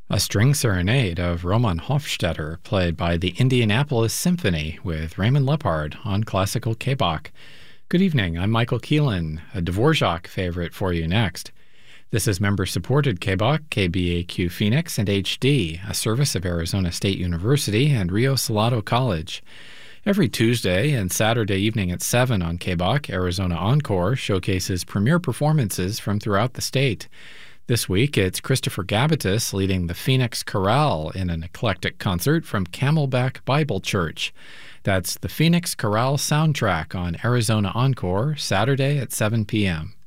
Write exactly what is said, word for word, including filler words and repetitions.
A string serenade of Roman Hofstetter played by the Indianapolis Symphony with Raymond Lepard on Classical K-Bach. Good evening, I'm Michael Keelan, a Dvorak favorite for you next. This is member-supported K-Bach, K B A Q Phoenix, and H D, a service of Arizona State University and Rio Salado College. Every Tuesday and Saturday evening at seven on K-Bach, Arizona Encore showcases premier performances from throughout the state. This week, it's Christopher Gabbitas leading the Phoenix Chorale in an eclectic concert from Camelback Bible Church. That's the Phoenix Chorale soundtrack on Arizona Encore, Saturday at seven p.m.